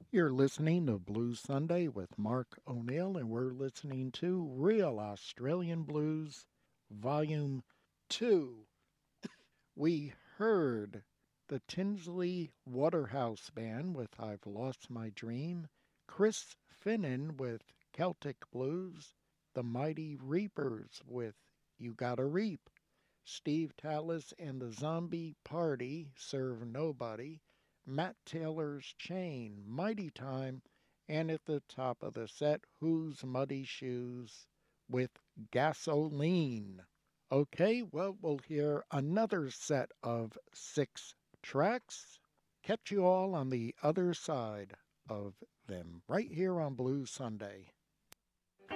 You're listening to Blues Sunday with Mark O'Neill, and we're listening to Real Australian Blues, Volume 2. We heard the Tinsley Waterhouse Band with I've Lost My Dream, Chris Finnan with Celtic Blues, the Mighty Reapers with You Gotta Reap, Steve Tallis and the Zombie Party, Serve Nobody, Matt Taylor's Chain, Mighty Time, and at the top of the set, Who's Muddy Shoes with Gasoline. Okay, well, we'll hear another set of 6 tracks. Catch you all on the other side of them, right here on Blue Sunday.